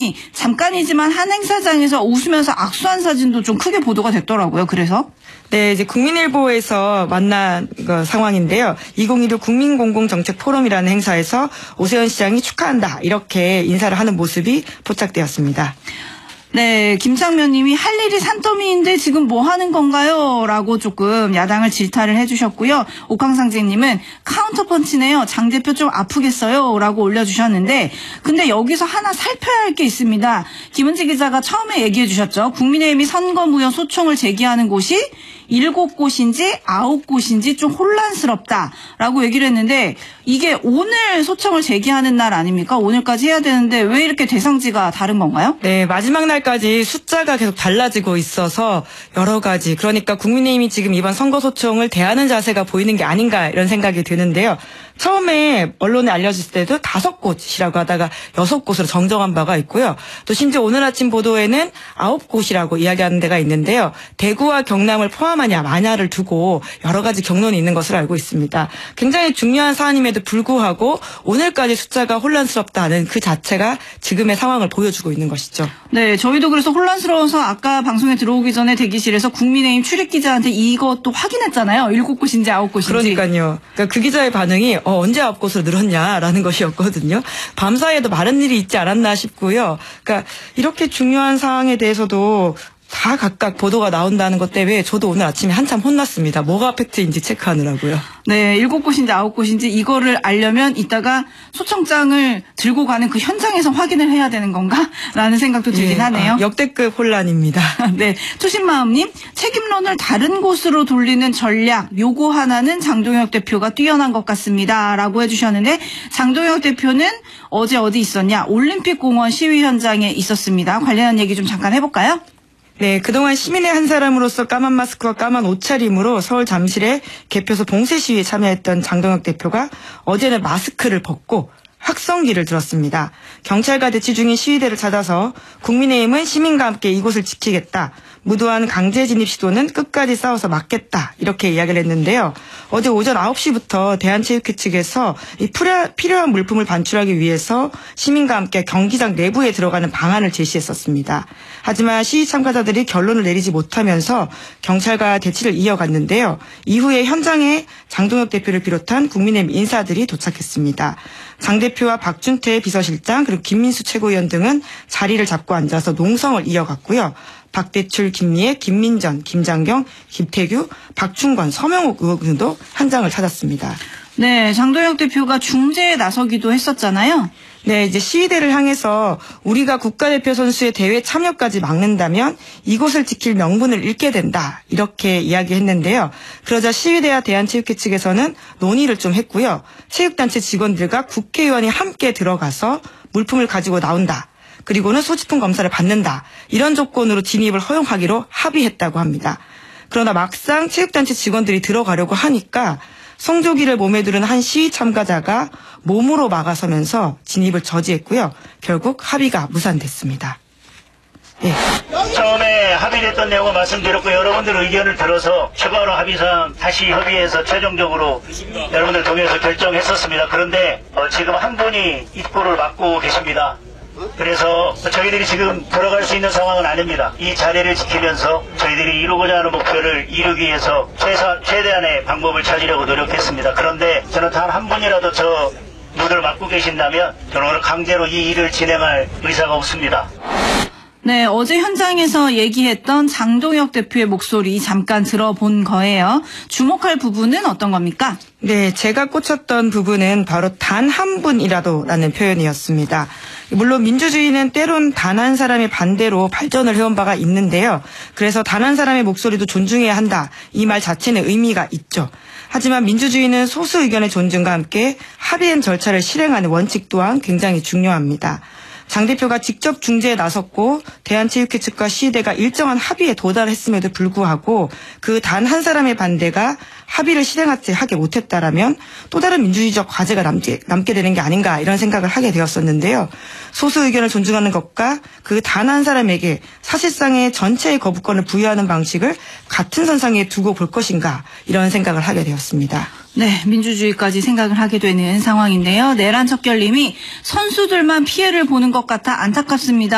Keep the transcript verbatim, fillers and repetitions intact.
님이 잠깐이지만 한 행사장에서 웃으면서 악수한 사진도 좀 크게 보도가 됐더라고요. 그래서 네, 이제 국민일보에서 만난 그 상황인데요. 이천이십육 국민공공정책포럼이라는 행사에서 오세훈 시장이 축하한다 이렇게 인사를 하는 모습이 포착되었습니다. 네, 김창면 님이 할 일이 산더미인데 지금 뭐 하는 건가요? 라고 조금 야당을 질타를 해주셨고요. 옥황상제 님은 카운터펀치네요. 장 대표 좀 아프겠어요? 라고 올려주셨는데 근데 여기서 하나 살펴야 할 게 있습니다. 김은지 기자가 처음에 얘기해 주셨죠. 국민의힘이 선거무효 소총을 제기하는 곳이 일곱 곳인지 아홉 곳인지 좀 혼란스럽다라고 얘기를 했는데 이게 오늘 소청을 제기하는 날 아닙니까? 오늘까지 해야 되는데 왜 이렇게 대상지가 다른 건가요? 네, 마지막 날까지 숫자가 계속 달라지고 있어서 여러 가지 그러니까 국민의힘이 지금 이번 선거 소총을 대하는 자세가 보이는 게 아닌가 이런 생각이 드는데요. 처음에 언론에 알려졌을 때도 다섯 곳이라고 하다가 여섯 곳으로 정정한 바가 있고요. 또 심지어 오늘 아침 보도에는 아홉 곳이라고 이야기하는 데가 있는데요. 대구와 경남을 포함하냐 마냐를 두고 여러 가지 경론이 있는 것을 알고 있습니다. 굉장히 중요한 사안임에도 불구하고 오늘까지 숫자가 혼란스럽다는 그 자체가 지금의 상황을 보여주고 있는 것이죠. 네, 저희도 그래서 혼란스러워서 아까 방송에 들어오기 전에 대기실에서 국민의힘 출입기자한테 이것도 확인했잖아요. 일곱 곳인지 아홉 곳인지. 그러니까요. 그러니까 그 기자의 반응이 어, 언제 아홉 곳으로 늘었냐라는 것이었거든요. 밤사이에도 많은 일이 있지 않았나 싶고요. 그러니까 이렇게 중요한 사항에 대해서도 다 각각 보도가 나온다는 것 때문에 저도 오늘 아침에 한참 혼났습니다. 뭐가 팩트인지 체크하느라고요. 네, 일곱 곳인지 아홉 곳인지 이거를 알려면 이따가 소청장을 들고 가는 그 현장에서 확인을 해야 되는 건가? 라는 생각도 들긴 예, 하네요. 아, 역대급 혼란입니다. 네, 투신마음님 책임론을 다른 곳으로 돌리는 전략 요거 하나는 장동혁 대표가 뛰어난 것 같습니다. 라고 해주셨는데 장동혁 대표는 어제 어디 있었냐? 올림픽공원 시위 현장에 있었습니다. 관련한 얘기 좀 잠깐 해볼까요? 네, 그동안 시민의 한 사람으로서 까만 마스크와 까만 옷차림으로 서울 잠실의 개표소 봉쇄 시위에 참여했던 장동혁 대표가 어제는 마스크를 벗고 확성기를 들었습니다. 경찰과 대치 중인 시위대를 찾아서 국민의힘은 시민과 함께 이곳을 지키겠다. 무도한 강제 진입 시도는 끝까지 싸워서 막겠다. 이렇게 이야기를 했는데요. 어제 오전 아홉 시부터 대한체육회 측에서 이 필요한 물품을 반출하기 위해서 시민과 함께 경기장 내부에 들어가는 방안을 제시했었습니다. 하지만 시위 참가자들이 결론을 내리지 못하면서 경찰과 대치를 이어갔는데요. 이후에 현장에 장동혁 대표를 비롯한 국민의힘 인사들이 도착했습니다. 장 대표와 박준태 비서실장 그리고 김민수 최고위원 등은 자리를 잡고 앉아서 농성을 이어갔고요. 박대출, 김미애, 김민전, 김장경, 김태규, 박충건, 서명욱 의원 등도 현장을 찾았습니다. 네, 장동혁 대표가 중재에 나서기도 했었잖아요. 네, 이제 시위대를 향해서 우리가 국가대표 선수의 대회 참여까지 막는다면 이곳을 지킬 명분을 잃게 된다. 이렇게 이야기했는데요. 그러자 시위대와 대한체육회 측에서는 논의를 좀 했고요. 체육단체 직원들과 국회의원이 함께 들어가서 물품을 가지고 나온다. 그리고는 소지품 검사를 받는다. 이런 조건으로 진입을 허용하기로 합의했다고 합니다. 그러나 막상 체육단체 직원들이 들어가려고 하니까 성조기를 몸에 두른 한 시위 참가자가 몸으로 막아서면서 진입을 저지했고요. 결국 합의가 무산됐습니다. 예. 처음에 합의됐던 내용을 말씀드렸고 여러분들 의견을 들어서 추가로 합의상 다시 협의해서 최종적으로 여러분들 동의해서 결정했었습니다. 그런데 어, 지금 한 분이 입구를 막고 계십니다. 그래서 저희들이 지금 들어갈 수 있는 상황은 아닙니다. 이 자리를 지키면서 저희들이 이루고자 하는 목표를 이루기 위해서 최소, 최대한의 방법을 찾으려고 노력했습니다. 그런데 저는 단 한 분이라도 저 문을 막고 계신다면 저는 오늘 강제로 이 일을 진행할 의사가 없습니다. 네, 어제 현장에서 얘기했던 장동혁 대표의 목소리 잠깐 들어본 거예요. 주목할 부분은 어떤 겁니까? 네, 제가 꽂혔던 부분은 바로 단 한 분이라도 라는 표현이었습니다. 물론 민주주의는 때론 단 한 사람의 반대로 발전을 해온 바가 있는데요. 그래서 단 한 사람의 목소리도 존중해야 한다. 이 말 자체는 의미가 있죠. 하지만 민주주의는 소수 의견의 존중과 함께 합의한 절차를 실행하는 원칙 또한 굉장히 중요합니다. 장 대표가 직접 중재에 나섰고 대한체육회 측과 시위대가 일정한 합의에 도달했음에도 불구하고 그 단 한 사람의 반대가 합의를 실행하지 못했다라면 또 다른 민주주의적 과제가 남게, 남게 되는 게 아닌가 이런 생각을 하게 되었었는데요. 소수 의견을 존중하는 것과 그 단 한 사람에게 사실상의 전체의 거부권을 부여하는 방식을 같은 선상에 두고 볼 것인가 이런 생각을 하게 되었습니다. 네, 민주주의까지 생각을 하게 되는 상황인데요. 내란 척결님이 선수들만 피해를 보는 것 같아 안타깝습니다.